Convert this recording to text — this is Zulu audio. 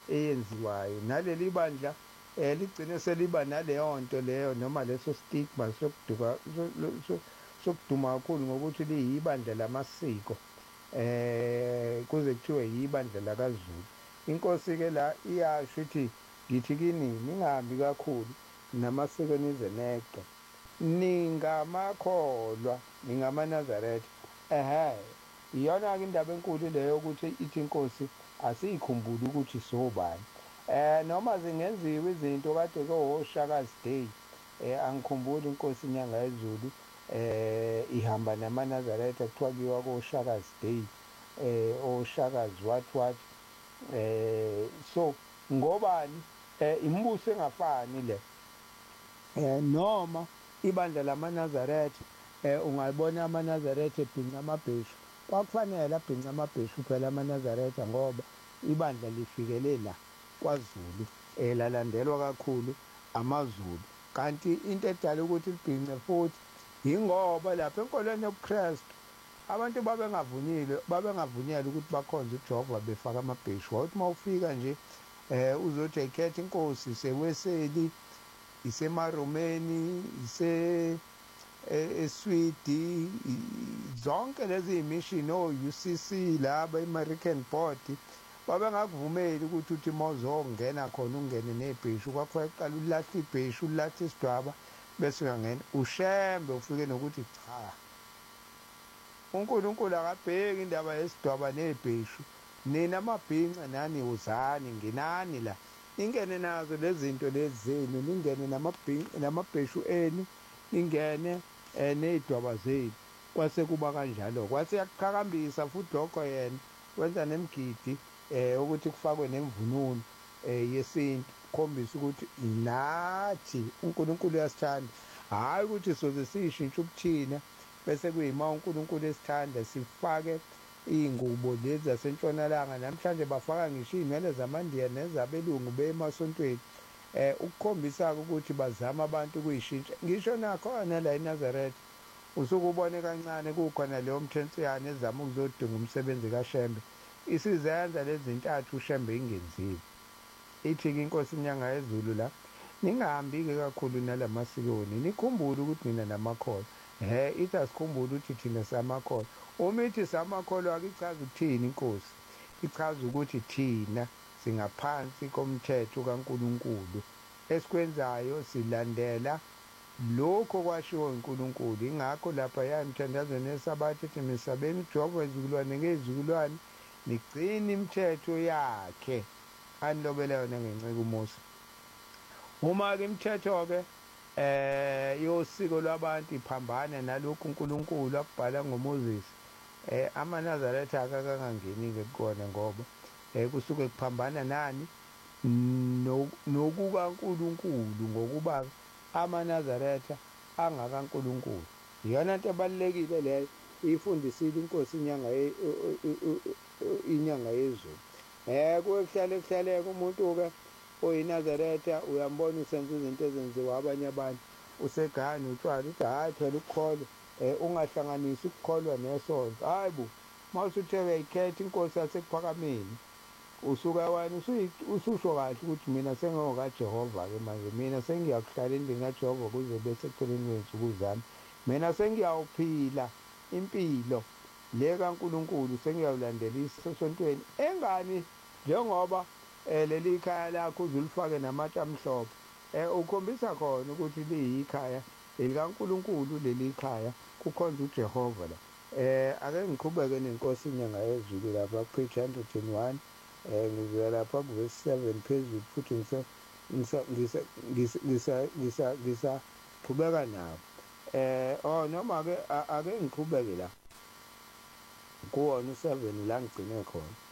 eyenziwayo naleli bandla ligcine seliba naleyo nto leyo noma leso stigma sokuduma kakhulu ngokuthi liyibandla lamasiko kuze kuthiwe yibandla lakaZulu. Inkosi-ke la iyasho ithi ngithi kini ningahambi kakhulu namasiko nize neqe, ningamakholwa ningamanazaretha. Iyona-ke indaba enkulu leyo yokuthi ithi inkosi asiyikhumbule ukuthi sobani. Noma zingenziwa izinto kade ko-Shaka's Day, angikhumbuli inkosi inyanga yezulu ihamba namanazaretha kuthiwa kuyiwa ko-Shaka's Day, oShaka's what. So ngobani imibuso engafani le noma ibandla lamanazaretha ungabona amanazaretha ebhinca amabheshu. Kwakufanele abhinca amabheshu phela amanazaretha ngoba ibandla lifikele la kwaZulu lalandelwa kakhulu amaZulu. Kanti into edala ukuthi libhince futhi yingoba lapha enkolweni yobuKrestu abantu babengavunyelwa ukuthi bakhonze uJehova befaka amabheshu. Wawuthi uma ufika nje uzothi ayikhetha inkosi iseweseli, isemaromeni, eSwidi, zonke lezi imishini o-UCC laba i-American Board babengakuvumeli ukuthi uthi uma uzongena khona ungene nebheshu. Kwakufanele uqale ulahle ibheshu, ulahle isidwaba bese uyangena ushembe ufike nokuthi cha, uNkulunkulu akabheki indaba yesidwaba nebheshu. Nina amabhinca nani uzani, ngenani la ningene nazo lezi zinto lezi zenu, ningene namabheshu enu, ningene ney'dwaba zenu. Kwase kuba kanjalo, kwase yakuqhakambisa futhi lokho yena wenza nemgidi ukuthi kufakwe nemvunulo yesintu ukukhombisa ukuthi nathi uNkulunkulu uyasithanda, hhayi ukuthi soze siyishintshe ubuthina bese kuyima uNkulunkulu esithanda sifake iy'ngubo lezi zasentshonalanga. Namhlanje bafaka ngisho iy'nwele zamandiya nezabelungu bemasontweni ukukhombisa-ke ukuthi bazama abantu ukuyishintsha. Ngisho nakhona la eNazaretha usuke ubone kancane kukhona leyo mthensiyane ezama ukuzodinga umsebenzi kaShembe. Isizenza lezi zintathu uShembe ingenziwe. Ithi-ke inkosi inyanga yezulu la ningahambi-ke kakhulu nala masikoni, nikhumbule ukuthi nina namakholwa. Ithi asikhumbule ukuthi thina samakholwa. Uma ithi samakholwa ichaza ukuthini inkosi? Ichaza ukuthi thina singaphansi komthetho kaNkulunkulu, esikwenzayo silandela lokho kwashiwo uNkulunkulu. Ingakho lapha emthandazweni yesabatha ithi mesabeni uJehova izizukulwane ngezizukulwane, nigcine imithetho yakhe anilobela yona ngenceku uMose. Uma-ke imithetho-ke yosiko lwabantu iphambana nalokhu uNkulunkulu akubhala ngoMoses, amanazaretha akakangeni-ke kukona ngoba kusuke kuphambana nani nokukaNkulunkulu, ngokuba amanazaretha angakaNkulunkulu. Iyona nto ebalulekile leyo ifundisile inkosi inyanga yezulu. Kuhlaleka umuntu-ke oyinazaretha uyambona usenza izinto ezenziwa abanye abantu, usegane utshwala uthi hhayi phela ukukholwa ungahlanganisi ukukholwa nesonto. Hhayi bo, uma usuthe uyayikhetha inkosi yasekuphakameni usuka wena ususho kahle ukuthi mina sengokaJehova-ke manje, mina sengiyakuhlala endlini kaJehova kuze bese eceleni kwey'nsuku zami. Mina sengiyawuphila impilo le kaNkulunkulu, sengiyawulandelisa esontweni. Engani njengoba leli khaya lakho uzulifake namatshe amhlophe, ukhombisa khona ukuthi liyikhaya likaNkulunkulu, leli khaya kukhonza uJehova la. Ake ngiqhubeke nenkosi inyanga yezulu lapha ku-page 101 ngivela lapha ku-verse 7 phezulu futhi ngisaqhubeka nawo. Noma-ke ake ngiqhubeke la kuwona u-7 la ngigcine khona.